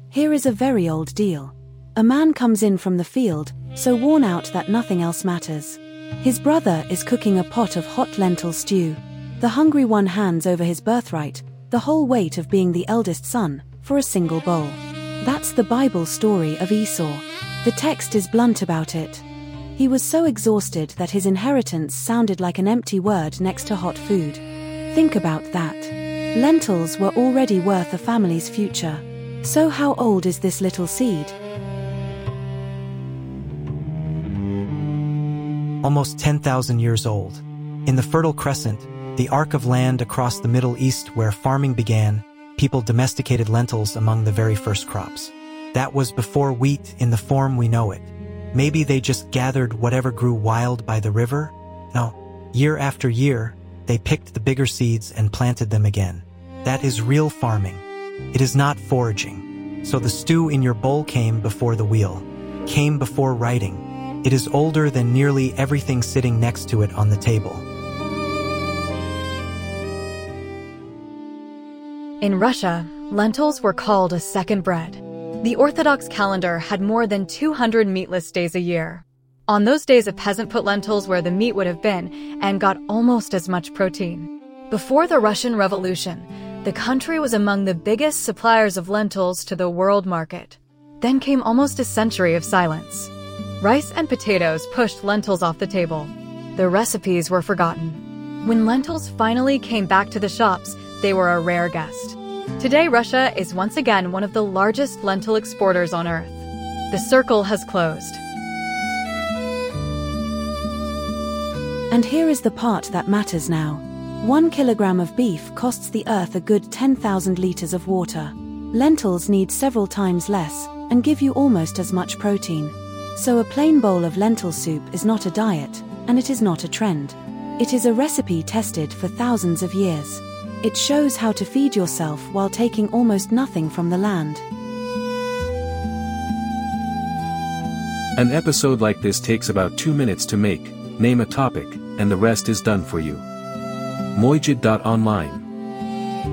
Here is a very old deal. A man comes in from the field, so worn out that nothing else matters. His brother is cooking a pot of hot lentil stew. The hungry one hands over his birthright, the whole weight of being the eldest son, for a single bowl. That's the Bible story of Esau. The text is blunt about it. He was so exhausted that his inheritance sounded like an empty word next to hot food. Think about that. Lentils were already worth a family's future. So how old is this little seed? Almost 10,000 years old. In the Fertile Crescent, the arc of land across the Middle East where farming began, people domesticated lentils among the very first crops. That was before wheat in the form we know it. Maybe they just gathered whatever grew wild by the river? No. Year after year, they picked the bigger seeds and planted them again. That is real farming. It is not foraging. So the stew in your bowl came before the wheel, came before writing. It is older than nearly everything sitting next to it on the table. In Russia, lentils were called a second bread. The Orthodox calendar had more than 200 meatless days a year. On those days, a peasant put lentils where the meat would have been and got almost as much protein. Before the Russian Revolution, the country was among the biggest suppliers of lentils to the world market. Then came almost a century of silence. Rice and potatoes pushed lentils off the table. The recipes were forgotten. When lentils finally came back to the shops, they were a rare guest. Today, Russia is once again one of the largest lentil exporters on Earth. The circle has closed. And here is the part that matters now. 1 kilogram of beef costs the Earth a good 10,000 liters of water. Lentils need several times less and give you almost as much protein. So a plain bowl of lentil soup is not a diet, and it is not a trend. It is a recipe tested for thousands of years. It shows how to feed yourself while taking almost nothing from the land. An episode like this takes about 2 minutes to make. Name a topic, and the rest is done for you. Mojit.online